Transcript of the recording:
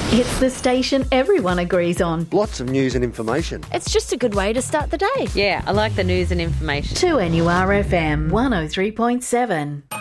It's the station everyone agrees on. Lots of news and information. It's just a good way to start the day. Yeah, I like the news and information. 2NURFM 103.7.